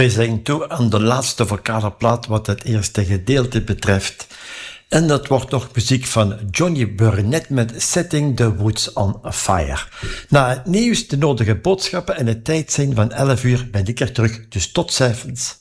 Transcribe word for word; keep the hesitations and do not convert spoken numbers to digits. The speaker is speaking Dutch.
Wij zijn toe aan de laatste vocale plaat wat het eerste gedeelte betreft. En dat wordt nog muziek van Johnny Burnett met Setting the Woods on Fire. Na het nieuws, de nodige boodschappen en het tijd zijn van elf uur ben ik er terug, dus tot 's avonds.